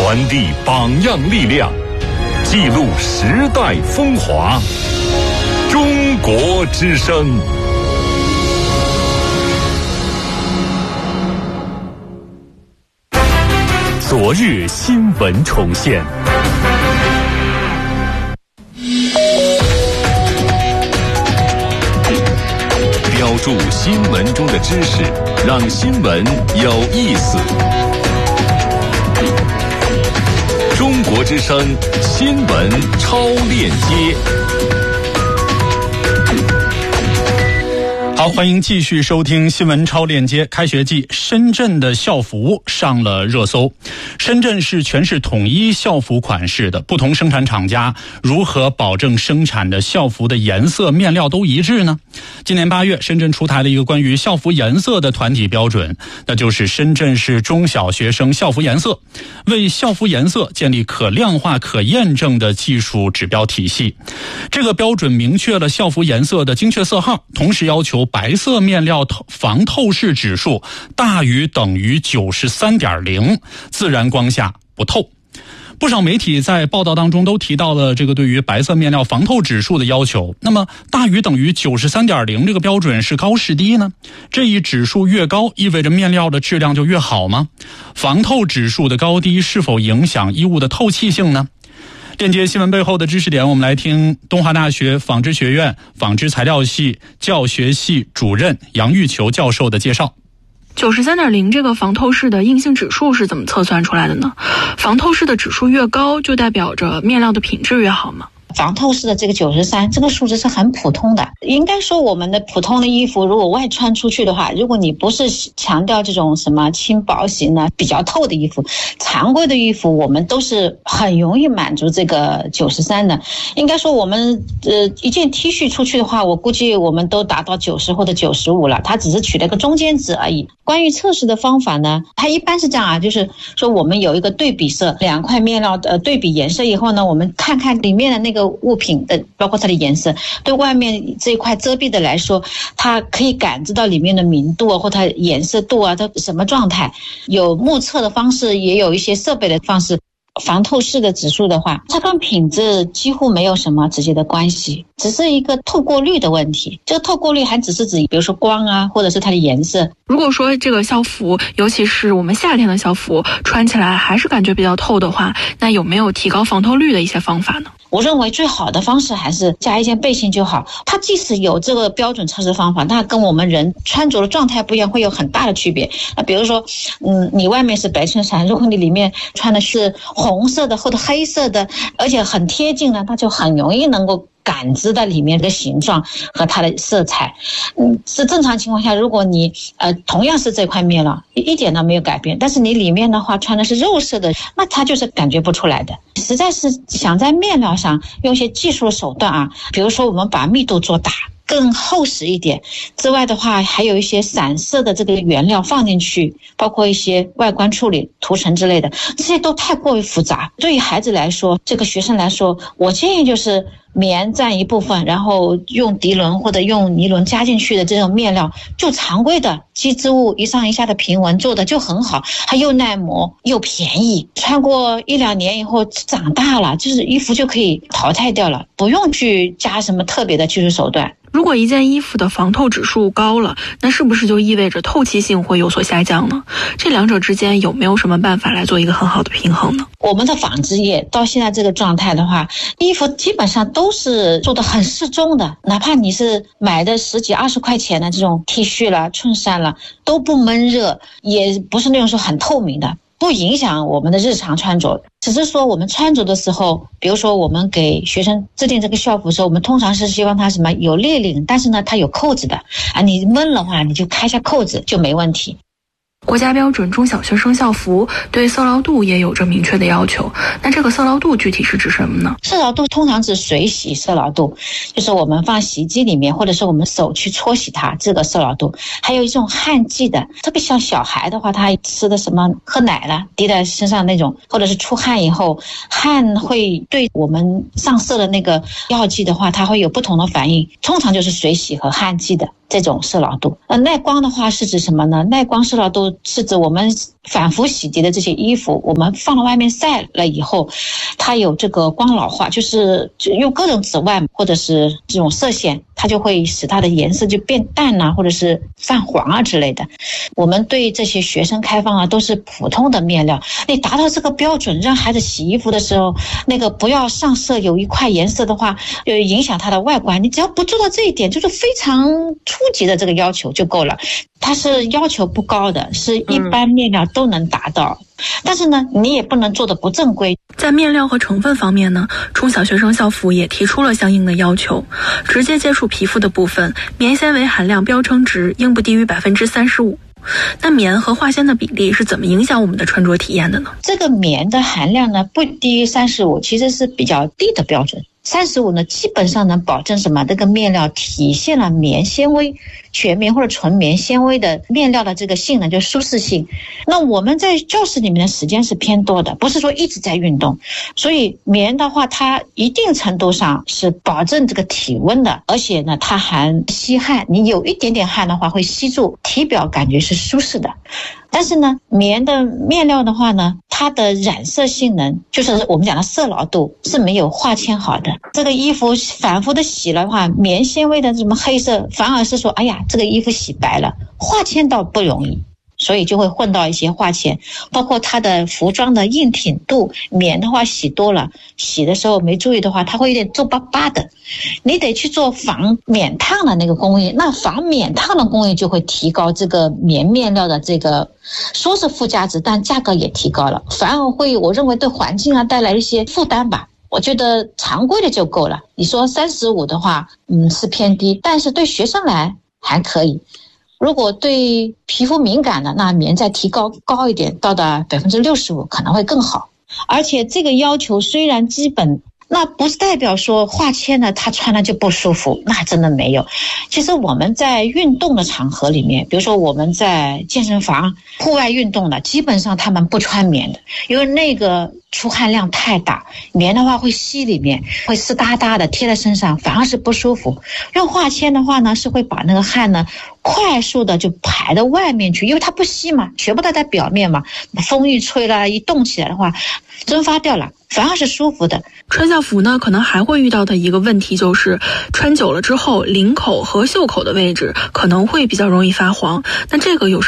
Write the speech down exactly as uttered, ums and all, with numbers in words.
传递榜样力量，记录时代风华。中国之声。昨日新闻重现。标注新闻中的知识，让新闻有意思。中国之声新闻超链接。 好，欢迎继续收听新闻超链接。开学季，深圳的校服上了热搜。深圳是全市统一校服款式的，不同生产厂家如何保证生产的校服的颜色面料都一致呢？今年八月，深圳出台了一个关于校服颜色的团体标准，那就是深圳市中小学生校服颜色，为校服颜色建立可量化可验证的技术指标体系。这个标准明确了校服颜色的精确色号，同时要求白色面料防透视指数大于等于 九十三点零， 自然光下不透。不少媒体在报道当中都提到了这个对于白色面料防透指数的要求。那么大于等于 九十三点零 这个标准是高是低呢？这一指数越高，意味着面料的质量就越好吗？防透指数的高低是否影响衣物的透气性呢？链接新闻背后的知识点，我们来听东华大学纺织学院纺织材料系教学系主任杨玉球教授的介绍。 九十三点零 这个防透视的硬性指数是怎么测算出来的呢？防透视的指数越高，就代表着面料的品质越好吗？ 防透视的这个九十三，这个数字是很普通的。应该说我们的普通的衣服如果外穿出去的话，如果你不是强调这种什么轻薄型的比较透的衣服，常规的衣服我们都是很容易满足这个九十三的。应该说我们呃一件 T 恤出去的话，我估计我们都达到九十或者九十五了，它只是取了个中间值而已。关于测试的方法呢，它一般是这样啊，就是说我们有一个对比色，两块面料的对比颜色以后呢，我们看看里面的那个物品的包括它的颜色，对外面这一块遮蔽的来说，它可以感知到里面的明度啊或它颜色度啊它什么状态，有目测的方式，也有一些设备的方式。防透视的指数的话，它跟品质几乎没有什么直接的关系，只是一个透过率的问题。这个透过率还只是指比如说光啊或者是它的颜色。 如果说这个校服，尤其是我们夏天的校服，穿起来还是感觉比较透的话，那有没有提高防透率的一些方法呢？ 我认为最好的方式还是加一件背心就好。它即使有这个标准测试方法，那跟我们人穿着的状态不一样，会有很大的区别。那比如说嗯，你外面是白衬衫，如果你里面穿的是红色的或者黑色的，而且很贴近呢，它就很容易能够感知到里面的形状和它的色彩。嗯，是正常情况下，如果你呃同样是这块面料，一点都没有改变，但是你里面的话穿的是肉色的，那它就是感觉不出来的。实在是想在面料上用一些技术手段啊，比如说我们把密度做大，更厚实一点之外的话，还有一些散色的这个原料放进去，包括一些外观处理涂层之类的，这些都太过于复杂。对于孩子来说，这个学生来说，我建议就是棉占一部分，然后用涤纶或者用尼龙加进去的这种面料，就常规的机织物一上一下的平纹做的就很好，它又耐磨又便宜，穿过一两年以后长大了，就是衣服就可以淘汰掉了，不用去加什么特别的技术手段。 如果一件衣服的防透指数高了，那是不是就意味着透气性会有所下降呢？这两者之间有没有什么办法来做一个很好的平衡呢？ 我们的纺织业到现在这个状态的话，衣服基本上都是做的很适中的，哪怕你是买的十几二十块钱的这种 T 恤啦衬衫啦，都不闷热，也不是那种说很透明的，不影响我们的日常穿着。只是说我们穿着的时候，比如说我们给学生制定这个校服的时候，我们通常是希望它什么有立领，但是呢它有扣子的啊，你闷的话你就开下扣子就没问题。 国家标准中小学生校服对色牢度也有着明确的要求，那这个色牢度具体是指什么呢？ 色牢度通常指水洗色牢度，就是我们放洗衣机里面或者是我们手去搓洗它，这个色牢度。还有一种汗剂的，特别像小孩的话，他吃的什么喝奶了滴在身上那种，或者是出汗以后，汗会对我们上色的那个药剂的话，它会有不同的反应，通常就是水洗和汗剂的。 这种色老度。呃，耐光的话是指什么呢？耐光色老度是指我们反复洗涤的这些衣服，我们放到外面晒了以后，它有这个光老化，就是用各种紫外或者是这种色线，它就会使它的颜色就变淡啊，或者是泛黄啊之类的。我们对这些学生开放啊，都是普通的面料。你达到这个标准，让孩子洗衣服的时候，那个不要上色有一块颜色的话，就影响它的外观。你只要不做到这一点，就是非常初级的这个要求就够了。它是要求不高的，是一般面料都能达到。嗯，但是呢，你也不能做的不正规。 在面料和成分方面呢，中小学生校服也提出了相应的要求。直接接触皮肤的部分，棉纤维含量标称值应不低于百分之三十五。那棉和化纤的比例是怎么影响我们的穿着体验的呢？ 这个棉的含量呢，不低于三十五，其实是比较低的标准。三十五呢，基本上能保证什么？这个面料体现了棉纤维、全棉或者纯棉纤维的面料的这个性能，就是舒适性。那我们在教室里面的时间是偏多的，不是说一直在运动，所以棉的话，它一定程度上是保证这个体温的，而且呢，它还吸汗。你有一点点汗的话，会吸住，体表感觉是舒适的。但是呢，棉的面料的话呢，它的染色性能，就是我们讲的色牢度，是没有化纤好的。这个衣服反复的洗了的话，棉纤维的什么黑色，反而是说，哎呀，这个衣服洗白了，化纤倒不容易。所以就会混到一些化纤，包括它的服装的硬挺度，棉的话洗多了，洗的时候没注意的话，它会有点皱巴巴的。你得去做防免烫的那个工艺，那防免烫的工艺就会提高这个棉面料的这个说是附加值，但价格也提高了，反而会我认为对环境啊带来一些负担吧。我觉得常规的就够了。你说三十五的话，嗯，是偏低，但是对学生来还可以。如果对皮肤敏感的，那棉再提高高一点，到达百分之六十五可能会更好。而且这个要求虽然基本，那不是代表说化纤的他穿了就不舒服，那真的没有。其实我们在运动的场合里面，比如说我们在健身房户外运动的，基本上他们不穿棉的，因为那个出汗量太大，棉的话会吸里面，会湿哒哒的贴在身上，反而是不舒服。用化纤的话呢，是会把那个汗呢快速的就排到外面去，因为它不吸嘛，全部都在表面嘛，风一吹了，一动起来的话蒸发掉了，反而是舒服的。 穿校服呢，可能还会遇到的一个问题就是穿久了之后，领口和袖口的位置可能会比较容易发黄，那这个有什么